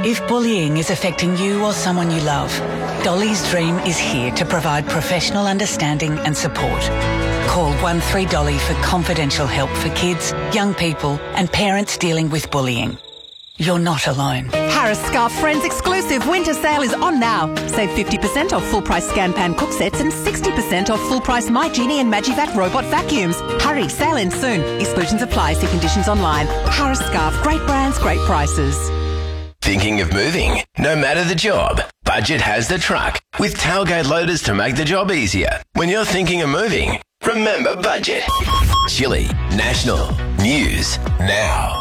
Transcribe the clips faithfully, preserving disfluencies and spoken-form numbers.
If bullying is affecting you or someone you love, Dolly's Dream is here to provide professional understanding and support. Call one three Dolly for confidential help for kids, young people and parents dealing with bullying. You're not alone. Harris Scarf Friends exclusive winter sale is on now. Save fifty percent off full price Scan Pan cook sets and sixty percent off full price My Genie and Magivac robot vacuums. Hurry, sale ends soon. Exclusions apply. See conditions online. Harris Scarf, great brands, great prices. Thinking of moving? No matter the job, Budget has the truck with tailgate loaders to make the job easier. When you're thinking of moving, remember Budget. Chili National News Now.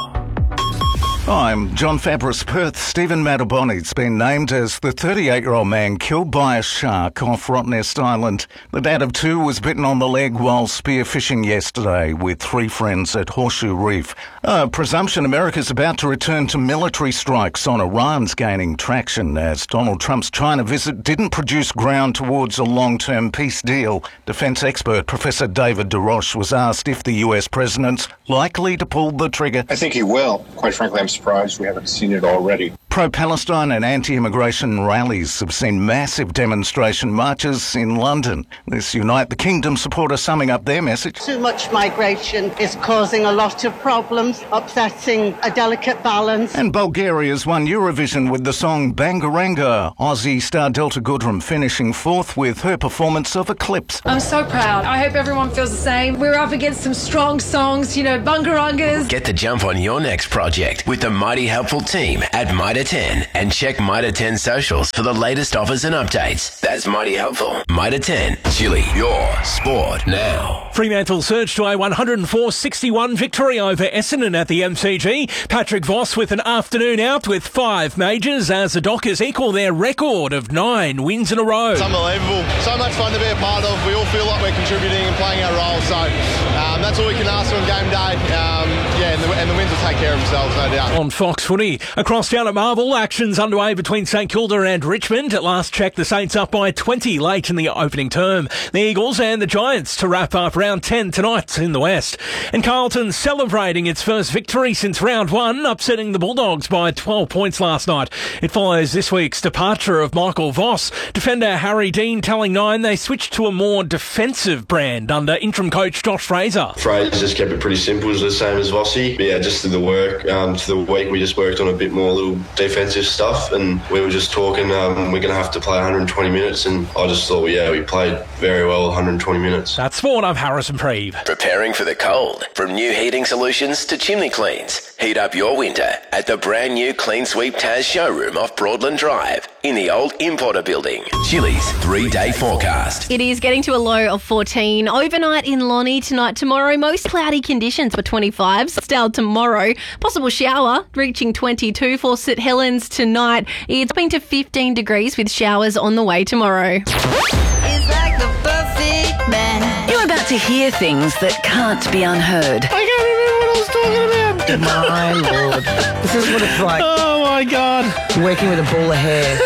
I'm John Fabris, Perth. Stephen Mataboni's been named as the thirty-eight-year-old man killed by a shark off Rottnest Island. The dad of two was bitten on the leg while spearfishing yesterday with three friends at Horseshoe Reef. A presumption America's about to return to military strikes on Iran's gaining traction as Donald Trump's China visit didn't produce ground towards a long-term peace deal. Defence expert Professor David DeRoche was asked if the U S president's likely to pull the trigger. I think he will. Quite frankly, I'm surprised we haven't seen it already. Pro-Palestine and anti-immigration rallies have seen massive demonstration marches in London. This Unite the Kingdom supporter summing up their message. Too much migration is causing a lot of problems, upsetting a delicate balance. And Bulgaria's won Eurovision with the song Bangaranga. Aussie star Delta Goodrem finishing fourth with her performance of Eclipse. I'm so proud. I hope everyone feels the same. We're up against some strong songs, you know, Bungarangas. Get the jump on your next project with the Mighty Helpful team at Mitre ten and check Mitre ten socials for the latest offers and updates. That's Mighty Helpful. Mitre ten, Chili, your sport now. Fremantle surged to a one oh four sixty-one victory over Essendon at the M C G. Patrick Voss with an afternoon out with five majors as the Dockers equal their record of nine wins in a row. It's unbelievable. So much fun to be a part of. We all feel like we're contributing and playing our role. So um, that's all we can ask for on game day. Um, yeah, and the, and the wins will take care of themselves, no doubt. On Fox Footy, across town at Marvel, action's underway between St Kilda and Richmond. At last check, the Saints up by twenty late in the opening term. The Eagles and the Giants to wrap up round ten tonight in the West. And Carlton celebrating its first victory since round one, upsetting the Bulldogs by twelve points last night. It follows this week's departure of Michael Voss. Defender Harry Dean telling Nine they switched to a more defensive brand under interim coach Josh Fraser. Fraser just kept it pretty simple, the same as Vossi. Yeah, just to the work, um, to the week we just worked on a bit more little defensive stuff, and we were just talking um, we're going to have to play one hundred twenty minutes, and I just thought, well, yeah, we played very well one hundred twenty minutes. That's Sport. I'm Harrison Preeve. Preparing for the cold. From new heating solutions to chimney cleans. Heat up your winter at the brand new Clean Sweep Taz showroom off Broadland Drive in the old Importer building. Chili's three-day forecast. It is getting to a low of fourteen. Overnight in Lonnie tonight, tomorrow, most cloudy conditions for twenty-fives. Still tomorrow, possible shower reaching twenty-two for St Helens tonight. It's dropping to fifteen degrees with showers on the way tomorrow. It's like the perfect man. You're about to hear things that can't be unheard. I can't remember what I was talking about. My Lord. This is what it's like. Oh, my God. Working with a ball of hair.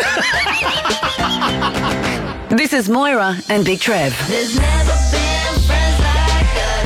This is Moira and Big Trev. There's never been friends like us.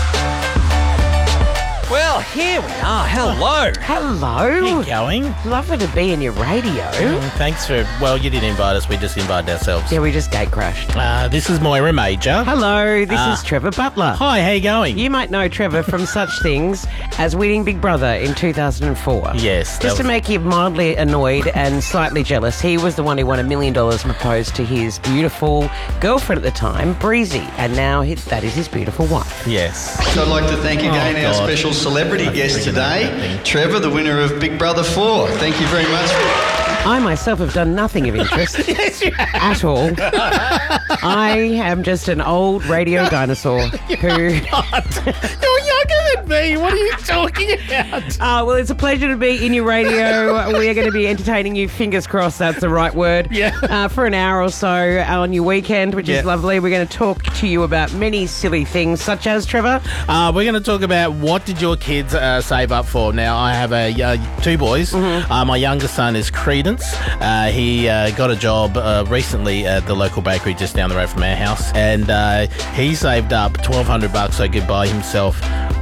Well, here we are. Hello. Hello. How you going? Lovely to be in your radio. Mm, thanks for... Well, you didn't invite us. We just invited ourselves. Yeah, we just gate crashed. Uh, this is Moira Major. Hello, this Uh, is Trevor Butler. Hi, how you going? You might know Trevor from such things as winning Big Brother in two thousand four. Yes. Just to was... make you mildly annoyed and slightly jealous, he was the one who won a million dollars and proposed to his beautiful girlfriend at the time, Breezy, and now he, that is his beautiful wife. Yes. So I'd like to thank again Oh, our God. special celebrity That's guest freaking today, amazing. Trevor, the winner of Big Brother four. Thank you very much. I myself have done nothing of interest Yes, you have. at all. I am just an old radio dinosaur who... You're younger than me. What are you talking about? Uh, well, it's a pleasure to be in your radio. We are going to be entertaining you, fingers crossed that's the right word, Yeah. uh, for an hour or so on your weekend, which Yeah. is lovely. We're going to talk to you about many silly things, such as, Trevor? Uh, we're going to talk about what did your kids uh, save up for. Now, I have a, uh, two boys. Mm-hmm. Uh, my youngest son is Credence. Uh, he uh, got a job uh, recently at the local bakery just down the road from our house, and uh, he saved up twelve hundred bucks so he could buy himself a phone.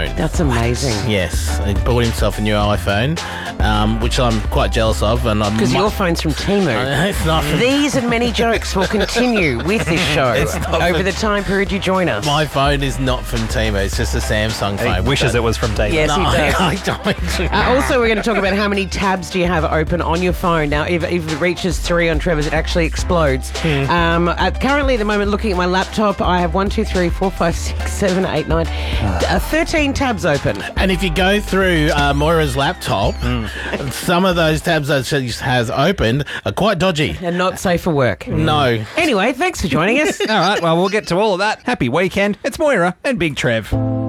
iPhone. That's amazing. Yes, he bought himself a new iPhone, um, which I'm quite jealous of. and Because your phone's from Temu. Uh, it's not from... These and many jokes will continue with this show It's not over from- the time period you join us. My phone is not from Temu. It's just a Samsung He phone. wishes it was from Temu. Yes, no, he does. I, I don't. Uh, also, we're going to talk about how many tabs do you have open on your phone. Now, if, if it reaches three on Trevor's, it actually explodes. Hmm. Um, at, currently, at the moment, looking at my laptop, I have one, two, three, four, five, six, seven, eight, nine, uh, thirteen tabs open. And if you go through uh, Moira's laptop, Hmm. some of those tabs that she has opened are quite dodgy. And not safe for work. No. Anyway, thanks for joining us. All right, well, we'll get to all of that. Happy weekend. It's Moira and Big Trev.